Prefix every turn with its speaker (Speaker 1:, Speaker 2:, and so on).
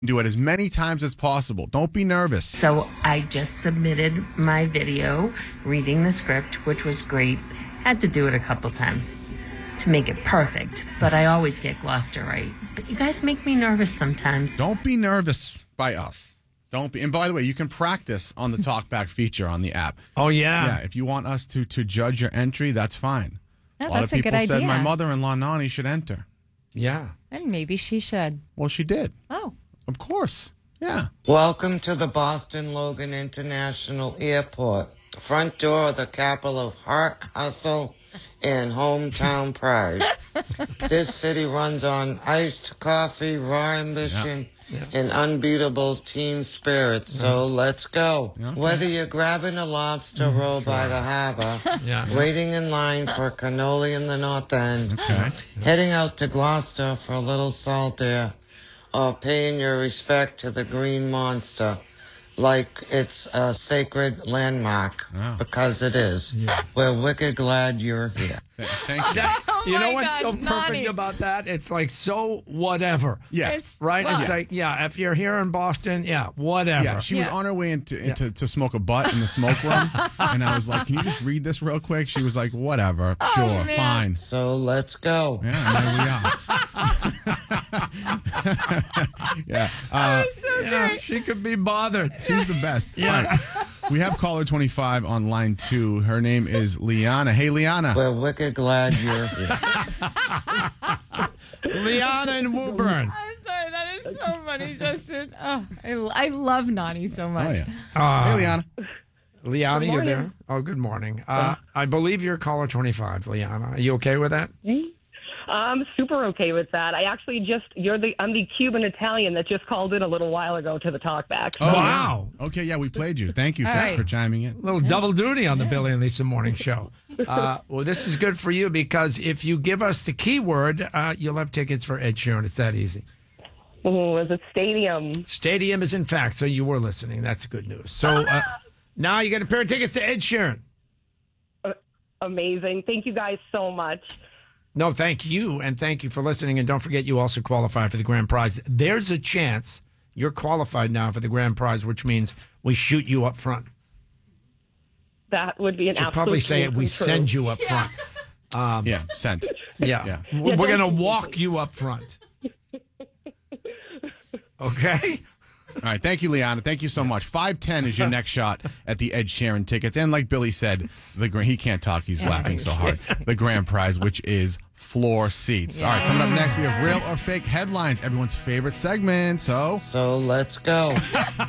Speaker 1: Do it as many times as possible. Don't be nervous.
Speaker 2: So I just submitted my video reading the script, which was great. Had to do it a couple times to make it perfect, but I always get Gloucester right. But you guys make me nervous sometimes.
Speaker 1: Don't be nervous by us. Don't be. And by the way, you can practice on the Talkback feature on the app.
Speaker 3: Oh, yeah.
Speaker 1: Yeah, if you want us to judge your entry, that's fine.
Speaker 4: No,
Speaker 1: a lot
Speaker 4: that's
Speaker 1: of
Speaker 4: a good
Speaker 1: people said
Speaker 4: idea.
Speaker 1: my mother-in-law, Nani, should enter.
Speaker 3: Yeah.
Speaker 4: And maybe she should.
Speaker 1: Well, she did.
Speaker 4: Oh.
Speaker 1: Of course. Yeah.
Speaker 5: Welcome to the Boston Logan International Airport, front door of the capital of heart, hustle, and hometown pride. This city runs on iced coffee, raw ambition, and unbeatable team spirit. So let's go.
Speaker 1: Yeah.
Speaker 5: Whether you're grabbing a lobster roll by the harbor, waiting in line for cannoli in the North End, heading out to Gloucester for a little salt air, or paying your respect to the Green Monster like it's a sacred landmark, because it is. Yeah. We're wicked glad you're here.
Speaker 1: Thank you.
Speaker 3: You know what's so
Speaker 4: God,
Speaker 3: perfect
Speaker 4: Nani.
Speaker 3: about that? It's like, so whatever.
Speaker 1: Yeah.
Speaker 3: Right?
Speaker 4: Well,
Speaker 3: It's like, if you're here in Boston, whatever.
Speaker 1: Yeah, she was on her way to smoke a butt in the smoke room, and I was like, "Can you just read this real quick?" She was like, "Whatever, sure, fine."
Speaker 5: So let's go.
Speaker 1: Yeah, and there we are. Yeah,
Speaker 3: She could be bothered.
Speaker 1: she's the best. Yeah, all right. We have caller 25 on line 2. Her name is Liana. Hey, Liana.
Speaker 5: We're wicked glad you're here.
Speaker 3: Liana and Woburn.
Speaker 4: I'm sorry, that is so funny, Justin. Oh, I love Nani so much.
Speaker 1: Oh, yeah. Hey, Liana.
Speaker 3: Liana, you there? Oh, good morning. I believe you're caller 25, Liana. Are you okay with that?
Speaker 6: I'm super okay with that. I actually I'm the Cuban Italian that just called in a little while ago to the talkback.
Speaker 1: Oh, wow. Yeah. Okay, yeah, we played you. Thank you for chiming in.
Speaker 3: A little double duty on the Billy and Lisa Morning Show. Well, this is good for you because if you give us the keyword, you'll have tickets for Ed Sheeran. It's that easy.
Speaker 6: Oh, is it stadium?
Speaker 3: Stadium is in fact, so you were listening. That's good news. So now you get a pair of tickets to Ed Sheeran.
Speaker 6: Amazing. Thank you guys so much.
Speaker 3: No, thank you, and thank you for listening. And don't forget, you also qualify for the grand prize. There's a chance you're qualified now for the grand prize, which means we shoot you up front.
Speaker 6: That would be an
Speaker 3: Should
Speaker 6: absolute
Speaker 3: probably say
Speaker 6: dream
Speaker 3: we
Speaker 6: come true.
Speaker 3: send you up front.
Speaker 1: Sent.
Speaker 3: Yeah. We're going to walk you up front. Okay?
Speaker 1: All right, thank you, Liana. Thank you so much. 510 is your next shot at the Ed Sheeran tickets. And like Billy said, he can't talk. He's laughing so hard. The grand prize, which is floor seats. Yeah. All right, coming up next, we have real or fake headlines, everyone's favorite segment. So
Speaker 5: let's go.